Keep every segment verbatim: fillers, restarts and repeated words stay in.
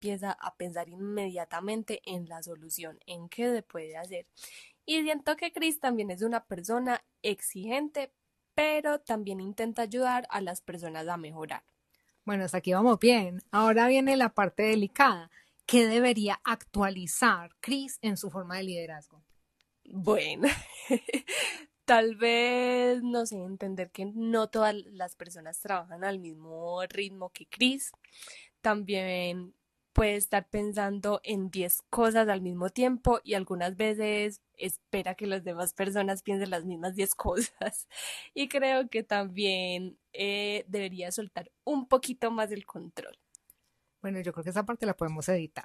empieza a pensar inmediatamente en la solución, en qué se puede hacer. Y siento que Cris también es una persona exigente, pero también intenta ayudar a las personas a mejorar. Bueno, hasta aquí vamos bien. Ahora viene la parte delicada. ¿Qué debería actualizar Cris en su forma de liderazgo? Bueno, tal vez, no sé, entender que no todas las personas trabajan al mismo ritmo que Cris. También puede estar pensando en diez cosas al mismo tiempo y algunas veces espera que las demás personas piensen las mismas diez cosas. Y creo que también eh, debería soltar un poquito más el control. Bueno, yo creo que esa parte la podemos editar.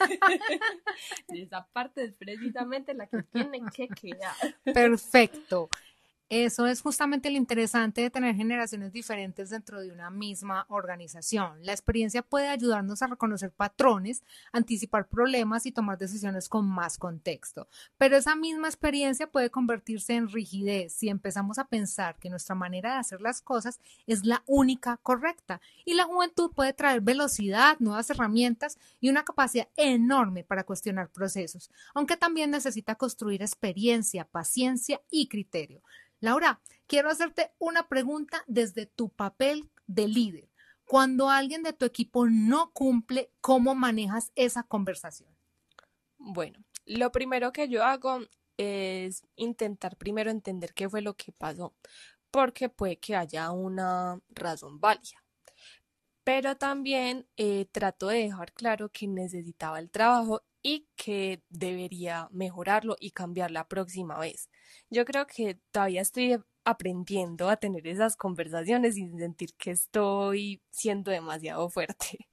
Esa parte es precisamente la que tiene que quedar. Perfecto. Eso es justamente lo interesante de tener generaciones diferentes dentro de una misma organización. La experiencia puede ayudarnos a reconocer patrones, anticipar problemas y tomar decisiones con más contexto. Pero esa misma experiencia puede convertirse en rigidez si empezamos a pensar que nuestra manera de hacer las cosas es la única correcta. Y la juventud puede traer velocidad, nuevas herramientas y una capacidad enorme para cuestionar procesos, aunque también necesita construir experiencia, paciencia y criterio. Laura, quiero hacerte una pregunta desde tu papel de líder. Cuando alguien de tu equipo no cumple, ¿cómo manejas esa conversación? Bueno, lo primero que yo hago es intentar primero entender qué fue lo que pasó, porque puede que haya una razón válida. Pero también eh, trato de dejar claro que necesitaba el trabajo y que debería mejorarlo y cambiar la próxima vez. Yo creo que todavía estoy aprendiendo a tener esas conversaciones sin sentir que estoy siendo demasiado fuerte.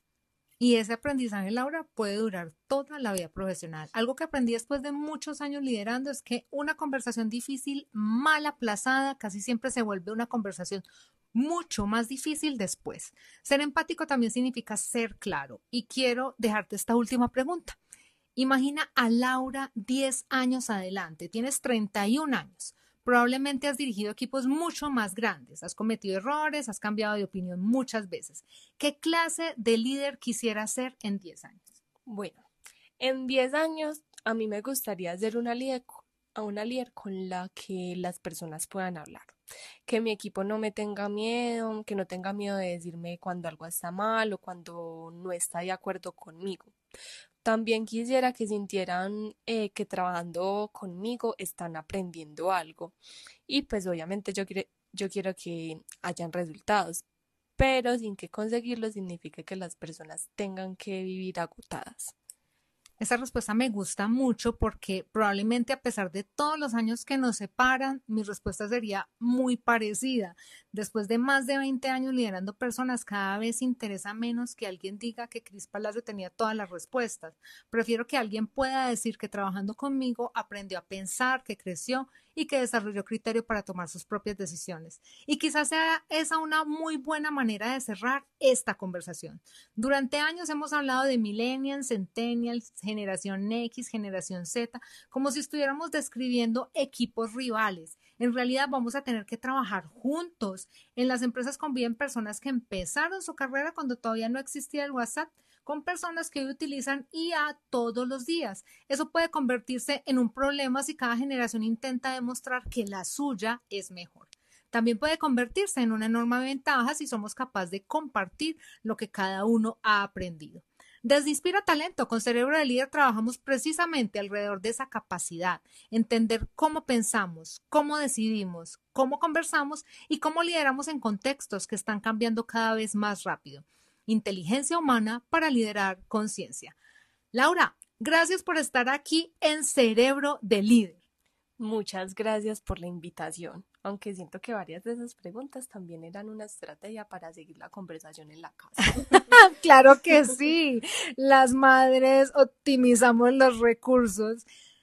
Y ese aprendizaje, Laura, puede durar toda la vida profesional. Algo que aprendí después de muchos años liderando es que una conversación difícil, mal aplazada, casi siempre se vuelve una conversación mucho más difícil después. Ser empático también significa ser claro. Y quiero dejarte esta última pregunta. Imagina a Laura diez años adelante. Tienes treinta y un años. Probablemente has dirigido equipos mucho más grandes, has cometido errores, has cambiado de opinión muchas veces. ¿Qué clase de líder quisieras ser en diez años? Bueno, en diez años a mí me gustaría ser una líder, a una líder con la que las personas puedan hablar. Que mi equipo no me tenga miedo, que no tenga miedo de decirme cuando algo está mal o cuando no está de acuerdo conmigo. También quisiera que sintieran eh, que trabajando conmigo están aprendiendo algo. Y pues obviamente yo, quiero, yo quiero que hayan resultados, pero sin que conseguirlo signifique que las personas tengan que vivir agotadas. Esa respuesta me gusta mucho porque probablemente a pesar de todos los años que nos separan, mi respuesta sería muy parecida. Después de más de veinte años liderando personas, cada vez interesa menos que alguien diga que Cris Palacio tenía todas las respuestas. Prefiero que alguien pueda decir que trabajando conmigo aprendió a pensar, que creció y que desarrolló criterio para tomar sus propias decisiones. Y quizás sea esa una muy buena manera de cerrar esta conversación. Durante años hemos hablado de millennials, centennials, generación X, generación Z, como si estuviéramos describiendo equipos rivales. En realidad vamos a tener que trabajar juntos. En las empresas conviven personas que empezaron su carrera cuando todavía no existía el WhatsApp, con personas que hoy utilizan I A todos los días. Eso puede convertirse en un problema si cada generación intenta demostrar que la suya es mejor. También puede convertirse en una enorme ventaja si somos capaces de compartir lo que cada uno ha aprendido. Desde Inspira Talento con Cerebro de Líder trabajamos precisamente alrededor de esa capacidad, entender cómo pensamos, cómo decidimos, cómo conversamos y cómo lideramos en contextos que están cambiando cada vez más rápido. Inteligencia humana para liderar conciencia. Laura, gracias por estar aquí en Cerebro de Líder. Muchas gracias por la invitación, aunque siento que varias de esas preguntas también eran una estrategia para seguir la conversación en la casa. Claro que sí, las madres optimizamos los recursos.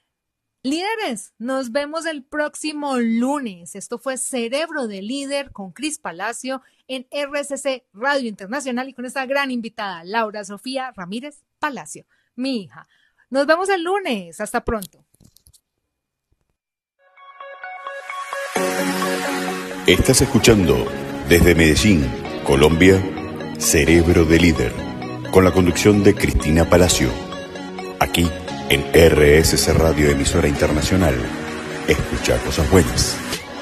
Líderes, nos vemos el próximo lunes. Esto fue Cerebro de Líder con Cris Palacio en R C C Radio Internacional y con esta gran invitada, Laura Sofía Ramírez Palacio, mi hija. Nos vemos el lunes. Hasta pronto. Estás escuchando desde Medellín, Colombia, Cerebro de Líder, con la conducción de Cristina Palacio. Aquí, en R S C Radio, emisora internacional. Escucha cosas buenas.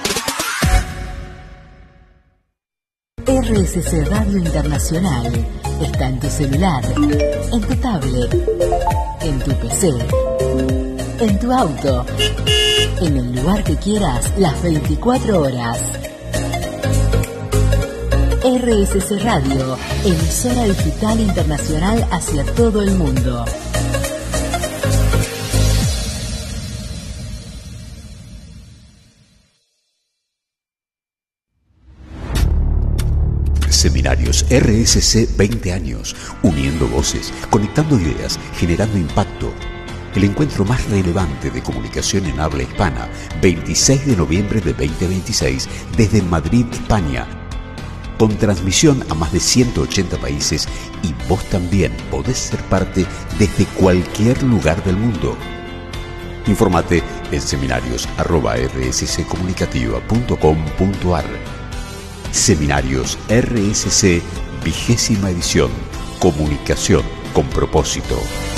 R S C Radio Internacional está en tu celular, en tu tablet, en tu P C, en tu auto, en el lugar que quieras, las veinticuatro horas. R S C Radio, emisora digital internacional hacia todo el mundo. Seminarios R S C veinte años, uniendo voces, conectando ideas, generando impacto. El encuentro más relevante de comunicación en habla hispana, veintiséis de noviembre de veinte veintiséis, desde Madrid, España, con transmisión a más de ciento ochenta países, y vos también podés ser parte desde cualquier lugar del mundo. Infórmate en seminarios arroba r s c comunicativa punto com punto a r. Seminarios R S C, vigésima edición. Comunicación con propósito.